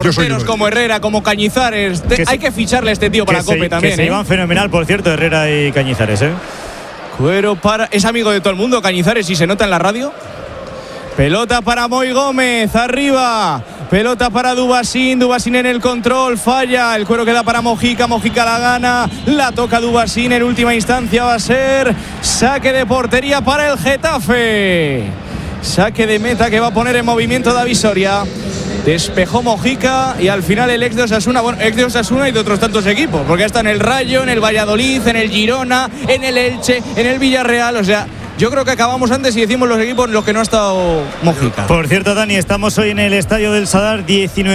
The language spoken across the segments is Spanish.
porteros como Herrera, como Cañizares. Hay que ficharle a este tío para la Copa también. Que se iban fenomenal, por cierto, Herrera y Cañizares, Cuero para… Es amigo de todo el mundo, Cañizares, y se nota en la radio. Pelota para Moi Gómez, arriba. Pelota para Dubasín, Dubasín en el control, falla. El Cuero queda para Mojica, Mojica la gana. La toca Dubasín, en última instancia va a ser saque de portería para el Getafe. Saque de meta que va a poner en movimiento David Soria. Despejó Mojica y al final el ex de Osasuna, bueno, ex de Osasuna y de otros tantos equipos, porque está en el Rayo, en el Valladolid, en el Girona, en el Elche, en el Villarreal, o sea… Yo creo que acabamos antes y decimos los equipos en los que no ha estado Mojica. Por cierto, Dani, estamos hoy en el estadio del Sadar,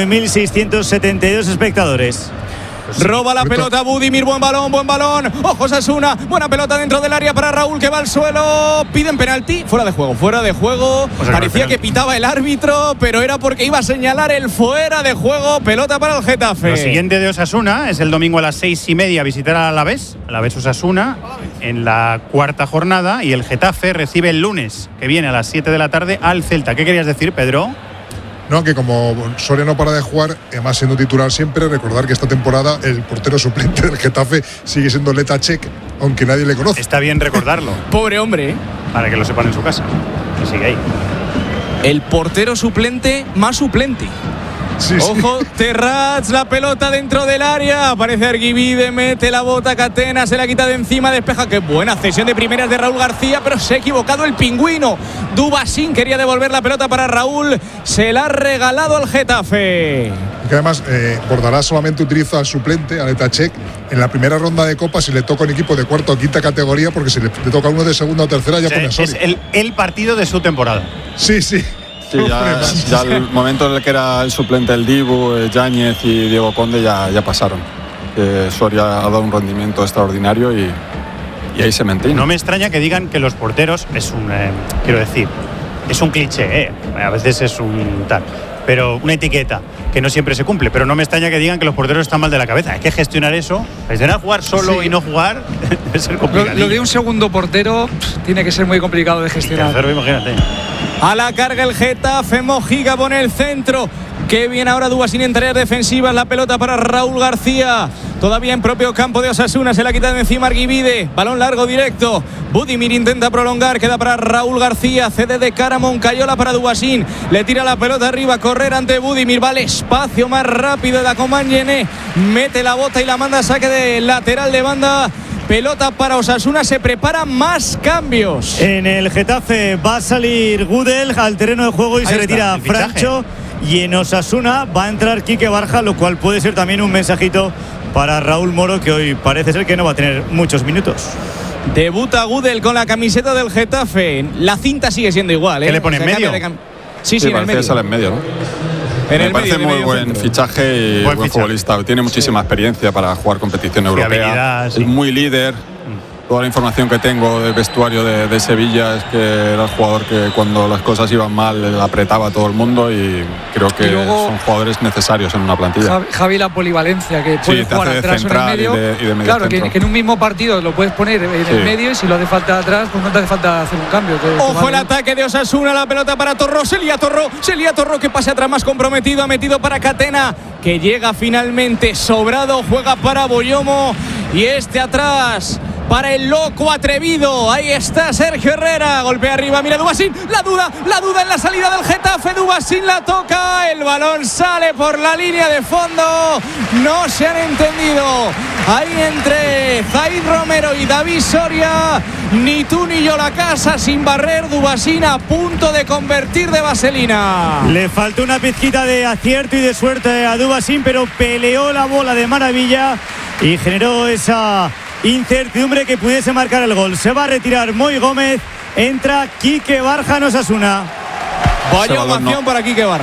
19.672 espectadores. Roba la pelota Budimir, buen balón. Ojo Osasuna, buena pelota dentro del área para Raúl que va al suelo. Piden penalti, fuera de juego. O sea, parecía que pitaba el árbitro, pero era porque iba a señalar el fuera de juego. Pelota para el Getafe. Lo siguiente de Osasuna es el domingo a las 6:30 visitar al Alavés Osasuna en la cuarta jornada, y el Getafe recibe el lunes que viene a las 7 de la tarde al Celta. ¿Qué querías decir, Pedro? No, que como Soria no para de jugar, además siendo titular siempre, recordar que esta temporada el portero suplente del Getafe sigue siendo Letacek, aunque nadie le conoce. Está bien recordarlo. Pobre hombre, para que lo sepan en su casa. Que sigue ahí. El portero suplente más suplente. Sí, ojo, Terrats, la pelota dentro del área. Aparece Arguibide, mete la bota Catena, se la quita de encima, despeja. Qué buena cesión de primeras de Raúl García, pero se ha equivocado el pingüino. Dubasín quería devolver la pelota para Raúl, se la ha regalado al Getafe. Que además Bordalás solamente utiliza al suplente, a Letacek, en la primera ronda de Copa si le toca un equipo de cuarta o quinta categoría, porque si le toca uno de segunda o tercera ya pone a Soria. Es el partido de su temporada. Sí. Sí, ya el momento en el que era el suplente el Dibu, Yáñez y Diego Conde ya pasaron. Soria ha dado un rendimiento extraordinario y ahí se mantiene. No me extraña que digan que los porteros es un cliché, a veces es un tal, pero una etiqueta que no siempre se cumple. Pero no me extraña que digan que los porteros están mal de la cabeza. Hay que gestionar eso. Gestionar jugar solo y no jugar debe ser complicado. Lo de un segundo portero tiene que ser muy complicado de gestionar. Imagínate. A la carga el Getafe, Mojica pone el centro. Qué bien ahora Dubasín en tareas defensivas. La pelota para Raúl García. Todavía en propio campo de Osasuna. Se la quita de encima Arguibide. Balón largo directo. Budimir intenta prolongar. Queda para Raúl García. Cede de cara a Moncayola para Dubasín. Le tira la pelota arriba. Correr ante Budimir. Vale espacio más rápido. Da Coman Llené. Mete la bota y la manda a saque de lateral de banda. Pelota para Osasuna, se preparan más cambios. En el Getafe va a salir Gudel al terreno de juego y se retira Francho. Y en Osasuna va a entrar Quique Barja, lo cual puede ser también un mensajito para Raúl Moro, que hoy parece ser que no va a tener muchos minutos. Debuta Gudel con la camiseta del Getafe. La cinta sigue siendo igual. ¿Qué le pone en medio? Sí, en el medio. Sale en medio, ¿no? Me parece muy buen fichaje y buen futbolista. Tiene muchísima experiencia para jugar competición europea. Es muy líder. Toda la información que tengo del vestuario de Sevilla es que era el jugador que cuando las cosas iban mal apretaba a todo el mundo, y creo que son jugadores necesarios en una plantilla. Javi, la polivalencia, que puede jugar atrás o en el medio. Y de medio claro, que en un mismo partido lo puedes poner en el medio, y si lo hace falta atrás, pues no te hace falta hacer un cambio. Ojo el ataque de Osasuna, la pelota para Torró, se lía Torró, que pase atrás más comprometido, ha metido para Catena, que llega finalmente sobrado, juega para Boyomo, y atrás para el loco atrevido. Ahí está Sergio Herrera, golpea arriba, mira Dubasín, la duda en la salida del Getafe. Dubasín la toca, el balón sale por la línea de fondo. No se han entendido ahí entre Zaid Romero y David Soria, ni tú ni yo la casa, sin barrer. Dubasín a punto de convertir de vaselina. Le faltó una pizquita de acierto y de suerte a Dubasín, pero peleó la bola de maravilla y generó esa incertidumbre que pudiese marcar el gol. Se va a retirar Moi Gómez, entra Quique Barja en Osasuna. Vaya ovación para Quique Barja.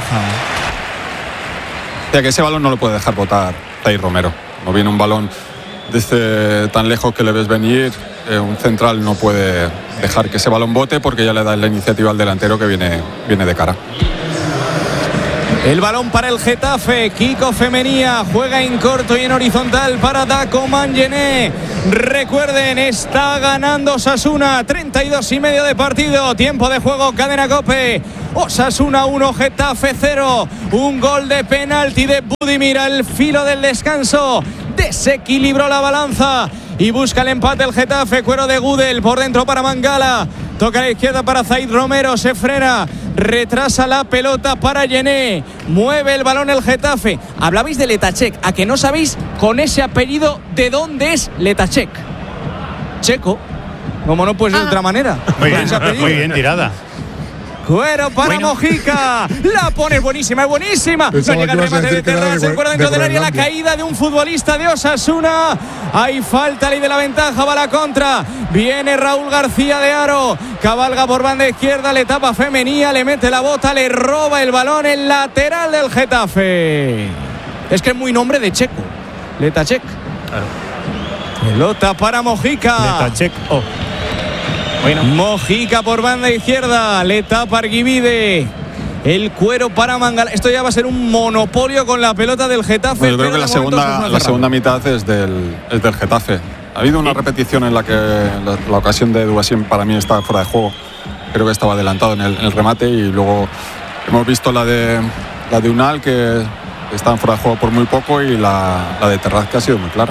O sea, que ese balón no lo puede dejar botar Zaid Romero. No viene un balón desde tan lejos que le ves venir, un central no puede dejar que ese balón bote, porque ya le da la iniciativa al delantero que viene de cara. El balón para el Getafe. Kiko Femenía juega en corto y en horizontal para Daco Mangené. Recuerden, está ganando Osasuna. 32,5 de partido. Tiempo de juego, Cadena COPE. Osasuna 1, Getafe 0. Un gol de penalti de Budimir al filo del descanso. Desequilibró la balanza y busca el empate el Getafe. Cuero de Gudel por dentro para Mangala. Toca a la izquierda para Zaid Romero. Se frena. Retrasa la pelota para Yené. Mueve el balón el Getafe. Hablabais de Letacek. ¿A que no sabéis con ese apellido de dónde es Letacek? Checo. Como no puede ser de otra manera. Muy bien tirada. Cuero para Mojica. La pone buenísima, es buenísima. No llega el remate de Terraz. Se encuentra dentro del área la caída de un futbolista de Osasuna. Hay falta, ley de la ventaja, va la contra. Viene Raúl García de Haro. Cabalga por banda izquierda, le tapa Femenía, le mete la bota, le roba el balón. El lateral del Getafe. Es que es muy nombre de Checo. Letacek. Claro. Pelota para Mojica. Letacek. Oh. Bueno. Mojica por banda izquierda, le tapa Arguibide. El Cuero para Mangala. Esto ya va a ser un monopolio con la pelota del Getafe. Bueno, yo creo que la segunda mitad es del Getafe. Ha habido una repetición en la que la ocasión de Dubasin para mí está fuera de juego. Creo que estaba adelantado en el remate y luego hemos visto la de Unal que están fuera de juego por muy poco y la de Terraz que ha sido muy clara.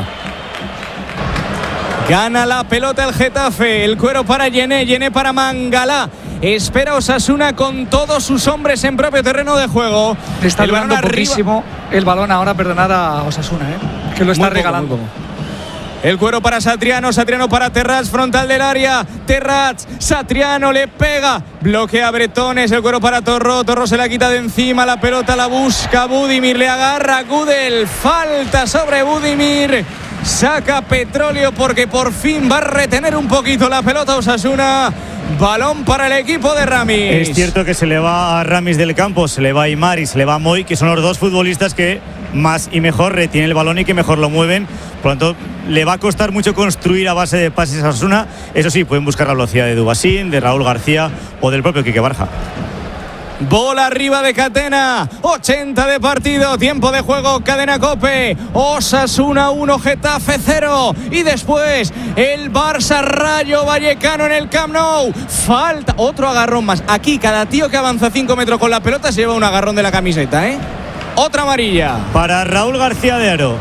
Gana la pelota el Getafe. El Cuero para Yené, Yené para Mangala. Espera Osasuna con todos sus hombres en propio terreno de juego. Está durando poquísimo el balón ahora, perdonad a Osasuna, que lo está muy regalando. Poco. El Cuero para Satriano, Satriano para Terraz, frontal del área. Terraz, Satriano le pega. Bloquea Bretones, el Cuero para Torró. Torró se la quita de encima, la pelota la busca Budimir, le agarra Gudel. Falta sobre Budimir. Saca Petróleo porque por fin va a retener un poquito la pelota Osasuna. Balón para el equipo de Ramis. Es cierto que se le va a Ramis del campo, se le va a Aimar y se le va a Moy, que son los dos futbolistas que más y mejor retienen el balón y que mejor lo mueven. Por lo tanto, le va a costar mucho construir a base de pases a Osasuna. Eso sí, pueden buscar la velocidad de Dubasin, de Raúl García o del propio Quique Barja. Bola arriba de Catena. 80 de partido. Tiempo de juego. Cadena COPE. Osasuna 1, Getafe 0. Y después el Barça Rayo Vallecano en el Camp Nou. Falta. Otro agarrón más. Aquí cada tío que avanza 5 metros con la pelota se lleva un agarrón de la camiseta, Otra amarilla. Para Raúl García de Haro.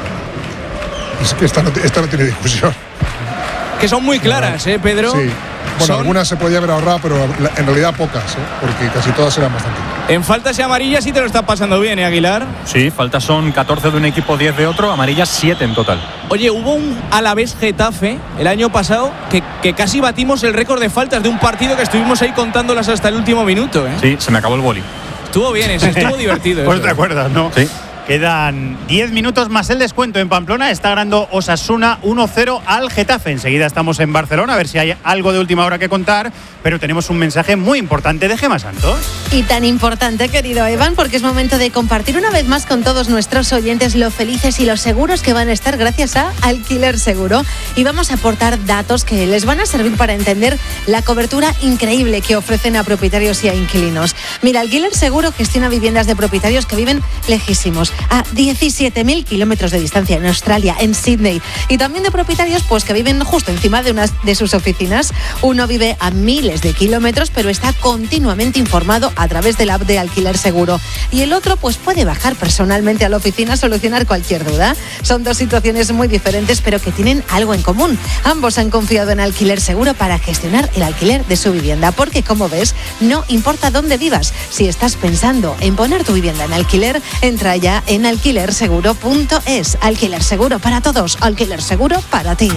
Es que esta no tiene discusión. Que son muy claras, Pedro. Sí. Bueno, algunas se podía haber ahorrado, pero en realidad pocas, porque casi todas eran bastante. En faltas y amarillas sí te lo estás pasando bien, Aguilar. Sí, faltas son 14 de un equipo, 10 de otro, amarillas 7 en total. Oye, hubo un Alavés Getafe el año pasado que casi batimos el récord de faltas de un partido que estuvimos ahí contándolas hasta el último minuto, Sí, se me acabó el boli. Estuvo bien, estuvo divertido. Pues te acuerdas, ¿no? Sí. Quedan 10 minutos más el descuento en Pamplona. Está ganando Osasuna 1-0 al Getafe. Enseguida estamos en Barcelona, a ver si hay algo de última hora que contar. Pero tenemos un mensaje muy importante de Gemma Santos. Y tan importante, querido Evan, porque es momento de compartir una vez más con todos nuestros oyentes lo felices y lo seguros que van a estar gracias a Alquiler Seguro. Y vamos a aportar datos que les van a servir para entender la cobertura increíble que ofrecen a propietarios y a inquilinos. Mira, Alquiler Seguro gestiona viviendas de propietarios que viven lejísimos, a 17.000 kilómetros de distancia en Australia, en Sydney, y también de propietarios pues que viven justo encima de una de sus oficinas. Uno vive a miles de kilómetros, pero está continuamente informado a través de la app de Alquiler Seguro, y el otro pues puede bajar personalmente a la oficina a solucionar cualquier duda. Son dos situaciones muy diferentes, pero que tienen algo en común. Ambos han confiado en Alquiler Seguro para gestionar el alquiler de su vivienda, porque como ves, no importa dónde vivas, si estás pensando en poner tu vivienda en alquiler, entra ya en alquilerseguro.es. Alquiler Seguro para todos, Alquiler Seguro para ti.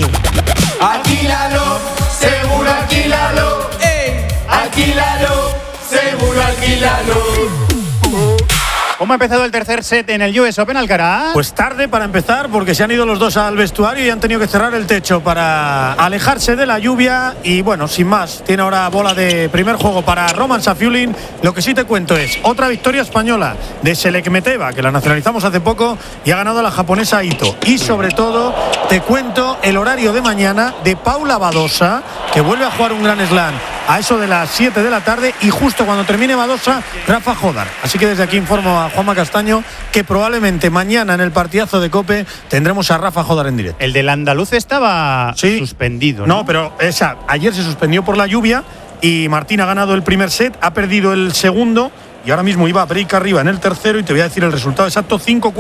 Alquílalo, seguro alquílalo. Alquílalo, seguro alquílalo. ¿Cómo ha empezado el tercer set en el US Open, Alcaraz? Pues tarde para empezar, porque se han ido los dos al vestuario y han tenido que cerrar el techo para alejarse de la lluvia. Y bueno, sin más, tiene ahora bola de primer juego para Roman Safiullin. Lo que sí te cuento es otra victoria española de Selekmeteva, que la nacionalizamos hace poco y ha ganado a la japonesa Ito. Y sobre todo te cuento el horario de mañana de Paula Badosa, que vuelve a jugar un Grand Slam a eso de las 7 de la tarde y justo cuando termine Badosa, Rafa Jodar. Así que desde aquí informo a Juanma Castaño que probablemente mañana en el partidazo de COPE tendremos a Rafa Jodar en directo. El del andaluz estaba suspendido, ¿no? No, pero ayer se suspendió por la lluvia y Martín ha ganado el primer set, ha perdido el segundo y ahora mismo iba a break arriba en el tercero y te voy a decir el resultado exacto, 5-4.